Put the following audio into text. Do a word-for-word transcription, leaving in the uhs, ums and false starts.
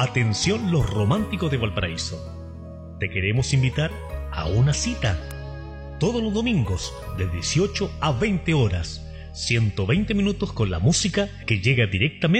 Atención los románticos de Valparaíso. Te queremos invitar a una cita. Todos los domingos de dieciocho a veinte horas. ciento veinte minutos con la música que llega directamente